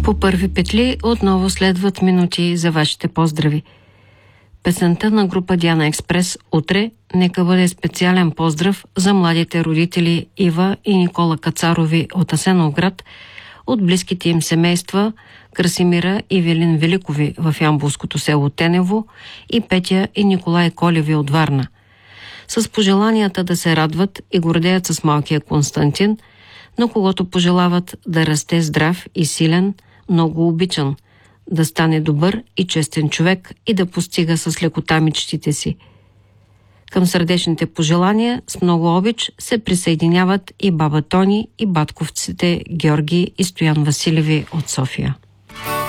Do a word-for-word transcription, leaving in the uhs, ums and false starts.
По първи петли отново следват минути за вашите поздрави. Песента на група Диана Експрес «Утре» нека бъде специален поздрав за младите родители Ива и Никола Кацарови от Асеновград, от близките им семейства Красимира и Велин Великови в ямболското село Тенево и Петя и Николай Колеви от Варна. С пожеланията да се радват и гордеят с малкия Константин, на когото пожелават да расте здрав и силен, много обичан, да стане добър и честен човек и да постига с лекота мечтите си. Към сърдечните пожелания с много обич се присъединяват и баба Тони и батковците Георги и Стоян Василеви от София.